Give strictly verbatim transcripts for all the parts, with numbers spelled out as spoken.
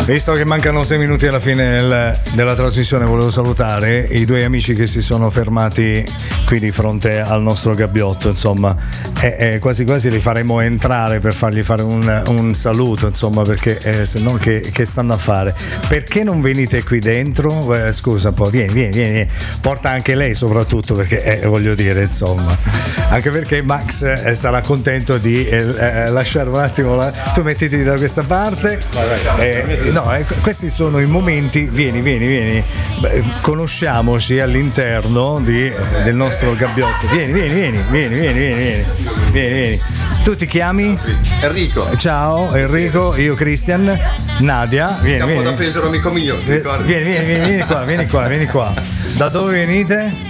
Visto che mancano sei minuti alla fine del, della trasmissione, volevo salutare i due amici che si sono fermati qui di fronte al nostro gabbiotto, insomma, e, e quasi quasi li faremo entrare per fargli fare un, un saluto, insomma, perché eh, se no che, che stanno a fare? Perché non venite qui dentro? Eh, scusa un po', vieni, vieni, vieni, porta anche lei soprattutto, perché eh, voglio dire, insomma, anche perché Max eh, sarà contento di eh, eh, lasciare un attimo la... tu mettiti da questa parte. Eh, no, eh, questi sono i momenti, vieni, vieni, vieni, beh, conosciamoci all'interno di, eh, del nostro gabbiotto. Vieni, vieni, vieni, vieni, vieni, vieni, vieni, vieni, vieni. Tu ti chiami? Enrico. Ciao Enrico, io Christian, Nadia, vieni, Campo vieni. da Pesaro, amico mio. Vieni, vieni, vieni, vieni qua, vieni qua, vieni qua. Da dove venite?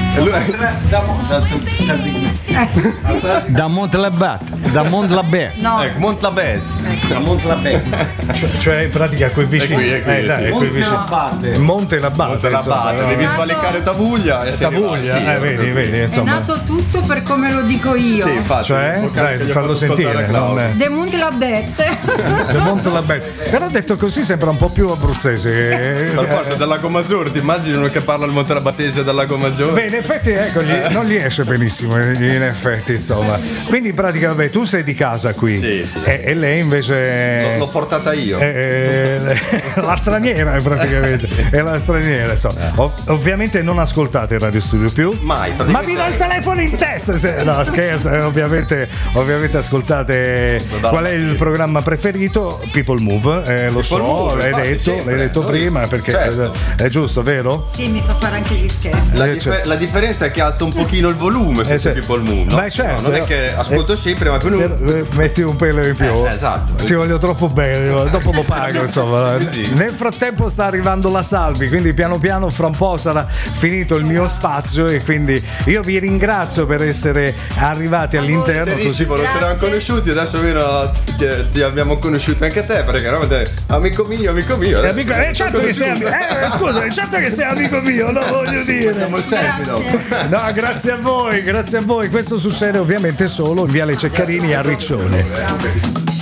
Da Montlabat, da Montlabet. No. Ecco, Montlabet. Da Montlabet. Cioè, cioè in pratica qui vicino. È qui, è qui, eh, dai, sì. è qui vicino. Montelabate. Monte Labate. Monte Labate, insomma, devi no? svalicare Tavuglia e sei Tavuglia, arrivato, sì, eh, vedi, vedi, È insomma. nato tutto per come lo dico io. Sì, infatti. Cioè, dai, fallo sentire. Non è... De Montlabet. De Monte Labate. Però detto così sembra un po' più abruzzese. Per forza del Lago Maggiore, ti immagini uno che parla il Montelabatese del Lago Maggiore? Beh, in effetti, ecco, gli, non gli esce benissimo, in effetti, insomma. Quindi, in pratica, vabbè, tu sei di casa qui. Sì, sì. E, e lei invece. L'ho, l'ho portata io. È, è la straniera, praticamente. È la straniera, insomma. Ov- ovviamente non ascoltate il Radio Studio più. Mai, Ma praticamente- vi do il telefono in testa. Se... No, scherzo, eh, ovviamente, ovviamente ascoltate. Qual è il programma preferito? People Move, eh, lo so, Move, l'hai infatti, detto, sempre. l'hai detto Noi- prima, perché certo. è giusto, vero? Sì, mi fa fare anche gli scherzi. La, Eh, differ- cioè- la differenza è che alzo un pochino il volume se Eh, c'è sì. People Move, no? Beh, certo, No, non è eh. che ascolto Eh, sempre, ma più Eh, eh, metti un pelo in più. Eh, esatto. Ti voglio troppo bene, dopo lo pago, insomma. Sì. Nel frattempo sta arrivando la Salvi, quindi piano piano fra un po' sarà finito il mio spazio e quindi io vi ringrazio per essere arrivati all'interno così. Serissimo, non ci eravamo conosciuti, adesso meno ti, ti abbiamo conosciuto anche te, perché no, te, amico mio, amico mio. Eh, amico, eh, certo che sei, conosciuto. eh, scusa, certo che sei amico mio, no, voglio dire. Facciamo il selfie dopo. No, grazie a voi, grazie a voi. Questo succede ovviamente solo in Viale Ceccarini a Riccione.